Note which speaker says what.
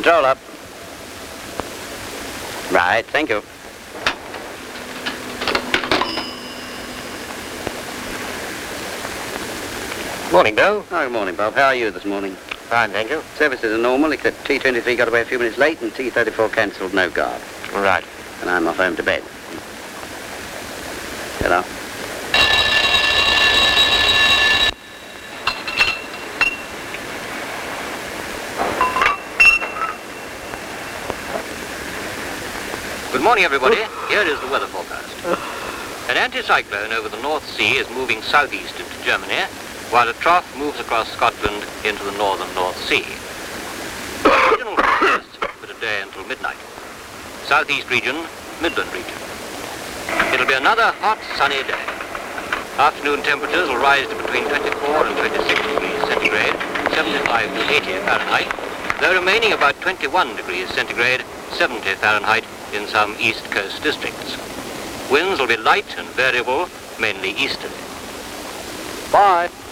Speaker 1: Control up. Right, thank you.
Speaker 2: Morning, Bill.
Speaker 1: Oh, good morning, Bob. How are you this morning?
Speaker 2: Fine, thank you.
Speaker 1: Services are normal, except T23 got away a few minutes late and T34 cancelled, no guard.
Speaker 2: Right.
Speaker 1: And I'm off home to bed. Hello.
Speaker 2: Good morning, everybody. Here is the weather forecast. An anticyclone over the North Sea is moving southeast into Germany, while a trough moves across Scotland into the northern North Sea. Regional forecasts for today until midnight. Southeast region, Midland region. It'll be another hot, sunny day. Afternoon temperatures will rise to between 24 and 26 degrees centigrade, 75 to 80 Fahrenheit, though remaining about 21 degrees centigrade, 70 Fahrenheit in some east coast districts. Winds will be light and variable, mainly easterly.
Speaker 1: Bye.